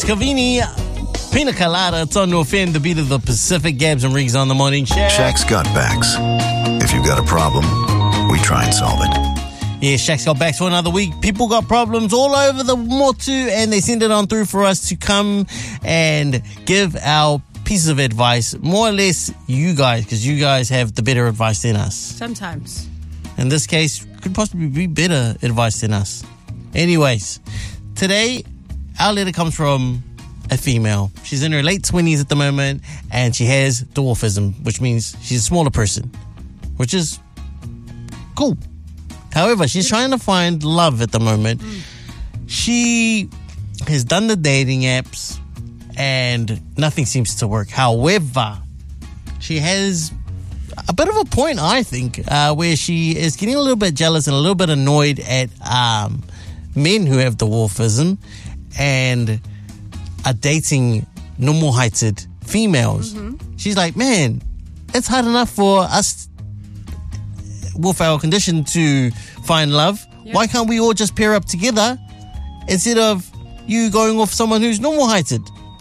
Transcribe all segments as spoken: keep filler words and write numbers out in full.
Cavini, Pina Colada. It's on North End, the beat of the Pacific. Gabs and Riggs on the morning show. Shaq's got backs. If you've got a problem, we try and solve it. Yeah, Shaq's got backs for another week. People got problems all over the Motu, and they send it on through for us to come and give our pieces of advice. More or less, you guys, because you guys have the better advice than us. Sometimes. In this case, could possibly be better advice than us. Anyways, today, our letter comes from a female. She's in her late twenties at the moment, and she has dwarfism, which means she's a smaller person, which is cool. However, she's trying to find love at the moment. Mm. She has done the dating apps, and nothing seems to work. However, she has a bit of a point, I think, uh, where she is getting a little bit jealous and a little bit annoyed at um, men who have dwarfism and are dating normal-heighted females. Mm-hmm. She's like, man, it's hard enough for us with our condition to find love. Yep. Why can't we all just pair up together instead of you going off someone who's normal-heighted?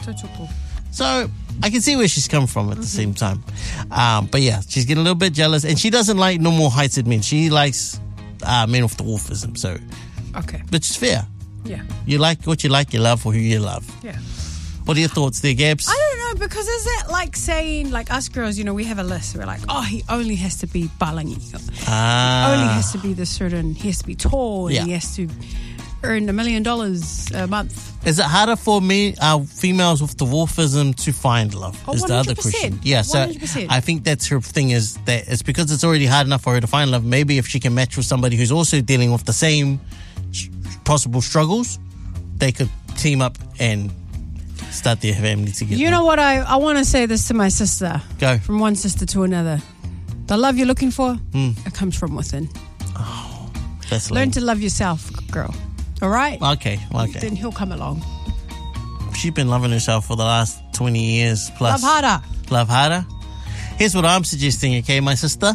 So I can see where she's come from at mm-hmm. the same time. Um, but yeah, she's getting a little bit jealous, and she doesn't like normal-heighted men. She likes uh, men with dwarfism. So, okay, which is fair. Yeah. You like what you like, you love who you love. Yeah. What are your thoughts there, Gabs? I don't know, because is it like saying, like us girls, you know, we have a list. We're like, oh, he only has to be balangi. Ah. He only has to be this certain, he has to be tall, and yeah. he has to earn a million dollars a month. Is it harder for me, uh, females with dwarfism to find love? Oh, is the other question. Yeah, so one hundred percent. I think that's her thing, is that it's because it's already hard enough for her to find love. Maybe if she can match with somebody who's also dealing with the same possible struggles, they could team up and start their family together. You know what? I, I want to say this to my sister. Go. From one sister to another. The love you're looking for, mm. it comes from within. Oh, that's Learn lame. to love yourself, girl. All right? Okay, okay. Then he'll come along. She's been loving herself for the last twenty years plus. Love harder. Love harder. Here's what I'm suggesting, okay, my sister?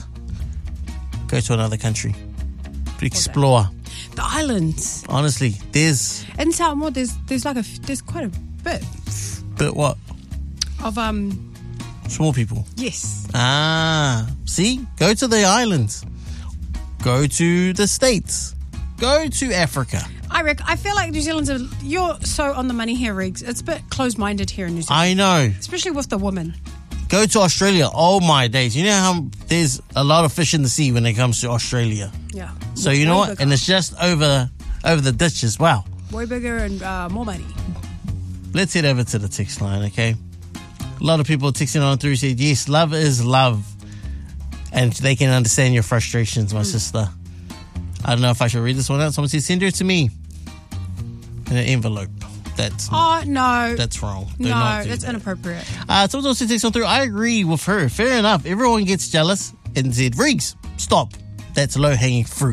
Go to another country. Explore. The islands. Honestly, there's... In Samoa, there's there's like a there's quite a bit. Bit what? Of um. Small people. Yes. Ah, see, go to the islands. Go to the States. Go to Africa. I reckon. I feel like New Zealand's a, you're so on the money here, Riggs. It's a bit closed-minded here in New Zealand. I know, especially with the women. Go to Australia. Oh my days! You know how there's a lot of fish in the sea when it comes to Australia. Yeah. So you know what? Bigger. And it's just over over the ditch as well. Way bigger and uh, more money. Let's head over to the text line, okay? A lot of people texting on through said, yes, love is love. And they can understand your frustrations, my mm. sister. I don't know if I should read this one out. Someone said, send her to me in an envelope. That's oh, no. That's wrong. Do no, not do that's that. inappropriate. Uh, someone also texted on through, I agree with her. Fair enough. Everyone gets jealous and said, Riggs, stop. That's low-hanging fruit.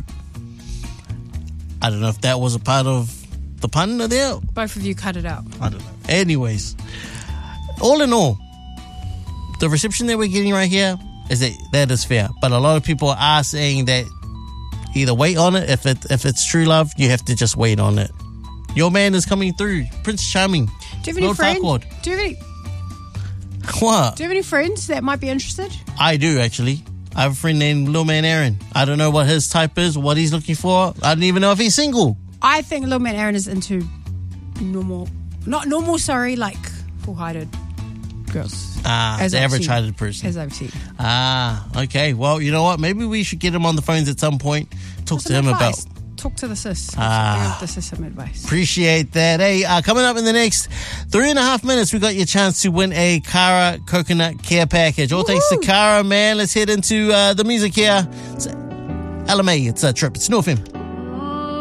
I don't know if that was a part of the pun there. Both of you cut it out. I don't know. Anyways, all in all, the reception that we're getting right here is that that is fair. But a lot of people are saying that either wait on it. If it if it's true love, you have to just wait on it. Your man is coming through, Prince Charming. Do you have any Lord friends? Farquaad. Do you have any? What? Do you have any friends that might be interested? I do actually. I have a friend named Lil Man Aaron. I don't know what his type is, what he's looking for. I don't even know if he's single. I think Lil Man Aaron is into normal, not normal, sorry, like full-heighted girls. Ah, as the I've average-heighted seen. person. As I've seen. Ah, okay. Well, you know what? Maybe we should get him on the phones at some point. Talk Just to him advice. about... Talk to the sis. Ah. Give the sis some advice. Appreciate that. Hey, uh, coming up in the next three and a half minutes, we got your chance to win a Kara Coconut Care Package. All Woo-hoo. Thanks to Kara, man. Let's head into uh, the music here. It's L M A. It's a trip. It's North End.